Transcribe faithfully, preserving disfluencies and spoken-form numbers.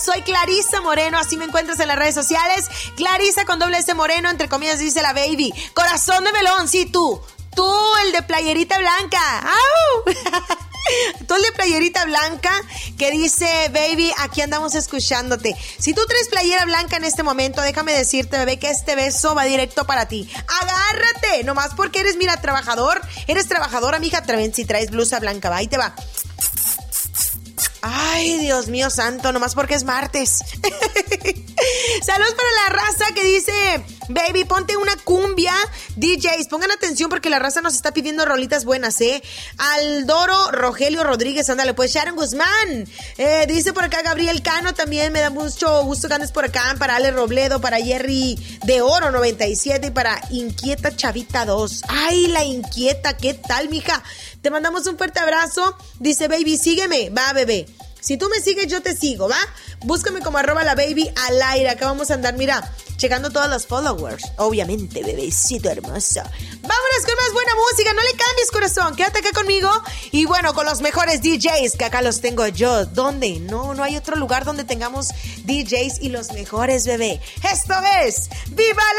Soy Clarisa Moreno, así me encuentras en las redes sociales. Clarisa con doble S Moreno, entre comillas dice la baby. Corazón de melón, sí, tú. Tú, el de playerita blanca. ¡Au! Tú el de playerita blanca que dice, baby, aquí andamos escuchándote. Si tú traes playera blanca en este momento, déjame decirte, bebé, que este beso va directo para ti. Agárrate, nomás porque eres, mira, trabajador. Eres trabajadora, mija, si traes blusa blanca, va, ahí te va. Ay, Dios mío santo, nomás porque es martes. Saludos para la raza que dice, baby, ponte una cumbia. D Js, pongan atención porque la raza nos está pidiendo rolitas buenas, ¿eh? Aldoro Rogelio Rodríguez, ándale, pues Sharon Guzmán. Eh, dice por acá Gabriel Cano también, me da mucho gusto que andes por acá. Para Ale Robledo, para Jerry de Oro noventa y siete y para Inquieta Chavita dos. Ay, la Inquieta, ¿qué tal, mija? Te mandamos un fuerte abrazo. Dice, baby, sígueme. Va, bebé. Si tú me sigues, yo te sigo, ¿va? Búscame como arroba la baby al aire. Acá vamos a andar, mira, checando todos los followers. Obviamente, bebecito hermoso. Vámonos con más buena música. No le cambies, corazón. Quédate acá conmigo. Y bueno, con los mejores D Js, que acá los tengo yo. ¿Dónde? No, no hay otro lugar donde tengamos D Js y los mejores, bebé. Esto es ¡Viva la